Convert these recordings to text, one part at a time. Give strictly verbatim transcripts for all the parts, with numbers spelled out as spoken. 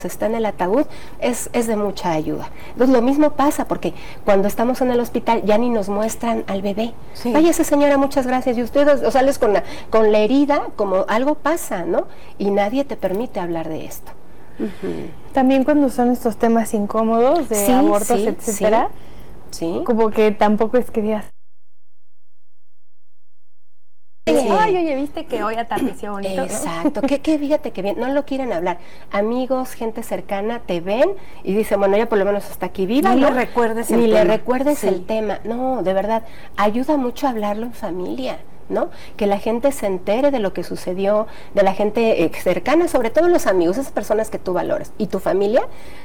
está en el ataúd, es, es de mucha ayuda. Entonces lo mismo pasa, porque cuando estamos en el hospital ya ni nos muestran al bebé. Sí. Vaya, esa señora, muchas gracias, y ustedes, o sales con la, con la herida, como algo pasa, ¿no? Y nadie te permite hablar de esto. Uh-huh. También cuando son estos temas incómodos de sí, abortos, sí, etcétera, sí. Sí. Como que tampoco es que digas, sí. Ay, oye, ¿viste que hoy atardeció bonito? Exacto, que, que fíjate que bien, no lo quieren hablar. Amigos, gente cercana, te ven y dicen, bueno, ya por lo menos hasta aquí viva, Ni ¿no? le recuerdes el Ni tema. le recuerdes sí. el tema. No, de verdad, ayuda mucho a hablarlo en familia, ¿no? Que la gente se entere de lo que sucedió, de la gente eh, cercana, sobre todo los amigos, esas personas que tú valoras. Y tu familia.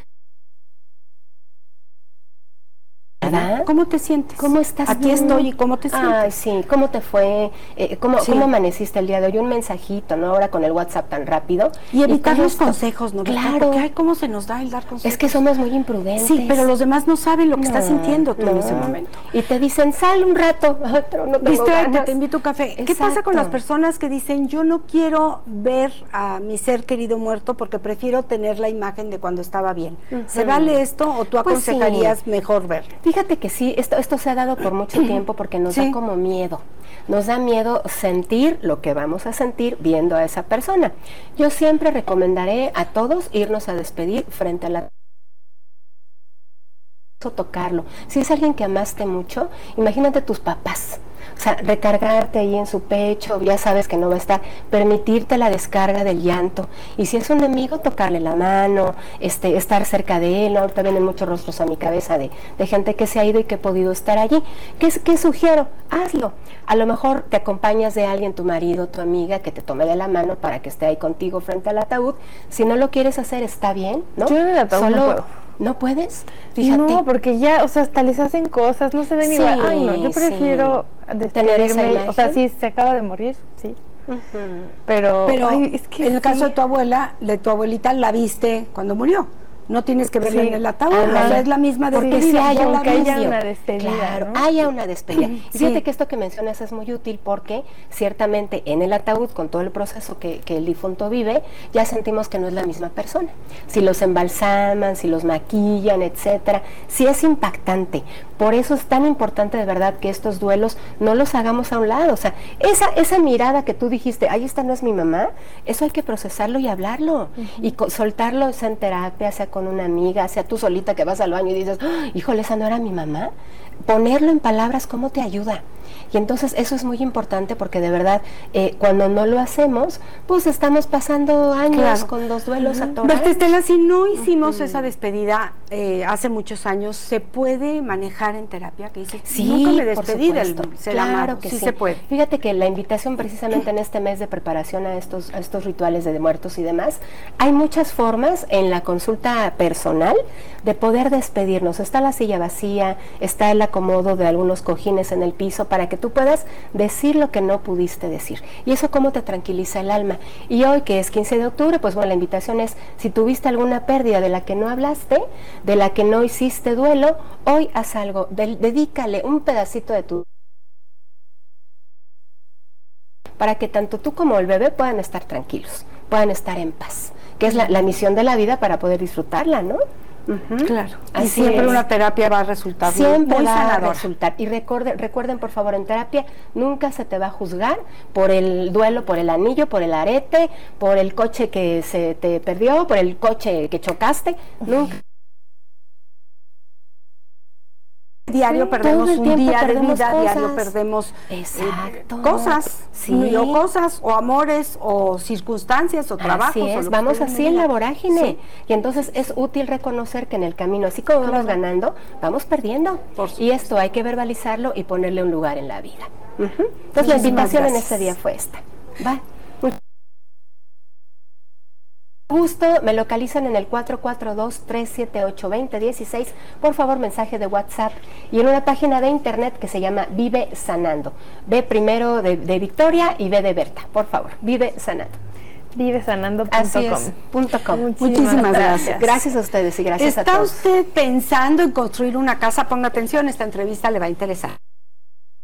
¿Verdad? ¿Cómo te sientes? ¿Cómo estás? Aquí estoy, ¿y cómo te sientes? Ay, sí, ¿cómo te fue? Eh, ¿cómo, sí. ¿Cómo amaneciste el día de hoy? Un mensajito, ¿no? Ahora con el WhatsApp tan rápido. Y evitar los consejos, ¿no? Claro. Porque, ay, ¿cómo se nos da el dar consejos? Es que somos muy imprudentes. Sí, pero los demás no saben lo que no, estás sintiendo tú no. en ese momento. Y te dicen, sal un rato, pero no tengo Distráete, ganas. te invito a un café. Exacto. ¿Qué pasa con las personas que dicen, yo no quiero ver a mi ser querido muerto porque prefiero tener la imagen de cuando estaba bien? Uh-huh. ¿Se vale esto o tú aconsejarías pues sí. mejor verlo? Fíjate que sí, esto, esto se ha dado por mucho tiempo porque nos sí. da como miedo. Nos da miedo sentir lo que vamos a sentir viendo a esa persona. Yo siempre recomendaré a todos irnos a despedir frente a la... tocarlo. Si es alguien que amaste mucho, imagínate tus papás. O sea, recargarte ahí en su pecho, ya sabes que no va a estar, permitirte la descarga del llanto. Y si es un amigo, tocarle la mano, este, estar cerca de él, ¿no? Ahorita vienen muchos rostros a mi cabeza de, de gente que se ha ido y que ha podido estar allí. ¿Qué, qué sugiero? Hazlo. A lo mejor te acompañas de alguien, tu marido, tu amiga, que te tome de la mano para que esté ahí contigo frente al ataúd. Si no lo quieres hacer, está bien, ¿no? Yo en el ataúd Solo, no puedo. ¿No puedes? Fíjate. No, porque ya, o sea, hasta les hacen cosas, no se ven sí, igual. Ay, no, yo prefiero sí. tener esa imagen. O sea, sí, se acaba de morir, sí. Uh-huh. Pero, Pero ay, es que en el sí. caso de tu abuela, de tu abuelita, la viste cuando murió. No tienes que verla sí. en el ataúd, o sea, es la misma despedida. Porque si haya, una, haya una despedida, claro, ¿no? haya una despedida. Y sí. fíjate que esto que mencionas es muy útil porque ciertamente en el ataúd, con todo el proceso que, que el difunto vive, ya sentimos que no es la misma persona. Si los embalsaman, si los maquillan, etcétera, sí es impactante. Por eso es tan importante de verdad que estos duelos no los hagamos a un lado. O sea, esa, esa mirada que tú dijiste, ahí esta no es mi mamá, eso hay que procesarlo y hablarlo. Uh-huh. Y co- soltarlo, sea en terapia, sea con una amiga, sea tú solita que vas al baño y dices, ¡oh, híjole, esa no era mi mamá! Ponerlo en palabras, ¿cómo te ayuda? Y entonces eso es muy importante porque de verdad, eh, cuando no lo hacemos, pues estamos pasando años claro. con los duelos uh-huh. atorados. Berta Estela, si no hicimos uh-huh. esa despedida eh, hace muchos años, ¿se puede manejar en terapia? Que dice, sí, nunca me despedí del ser claro amado. Que sí, sí se puede. Fíjate que la invitación precisamente en este mes de preparación a estos, a estos rituales de muertos y demás, hay muchas formas en la consulta personal de poder despedirnos. Está la silla vacía, está el acomodo de algunos cojines en el piso para que tú puedas decir lo que no pudiste decir. Y eso cómo te tranquiliza el alma. Y hoy, que es quince de octubre, pues bueno, la invitación es, si tuviste alguna pérdida de la que no hablaste, de la que no hiciste duelo, hoy haz algo, de, dedícale un pedacito de tu... para que tanto tú como el bebé puedan estar tranquilos, puedan estar en paz, que es la, la misión de la vida para poder disfrutarla, ¿no? Uh-huh. Claro. Así y siempre es. Una terapia va a resultar siempre muy va sanadora. a resultar. Y recuerden, recuerden por favor, en terapia nunca se te va a juzgar por el duelo, por el anillo, por el arete, por el coche que se te perdió, por el coche que chocaste, nunca. Diario sí, perdemos un día de vida, cosas. Diario perdemos Exacto. Eh, cosas, sí. o cosas, o amores, o circunstancias, o trabajos. Así es, vamos así en la vorágine. Sí. Y entonces es útil reconocer que en el camino, así como claro. vamos ganando, vamos perdiendo. Y esto hay que verbalizarlo y ponerle un lugar en la vida. Uh-huh. Entonces Muchísimas la invitación gracias. En ese día fue esta. Va. Gusto, me localizan en el cuatro cuatro dos, tres siete ocho, dos cero uno seis, por favor mensaje de WhatsApp y en una página de internet que se llama Vive Sanando. V primero de, de Victoria y B de Berta, por favor, Vive Sanando. vive sanando punto com. Así es, punto com. Muchísimas, Muchísimas gracias. gracias. Gracias a ustedes y gracias ¿Está a todos. ¿Está usted pensando en construir una casa? Ponga atención, esta entrevista le va a interesar.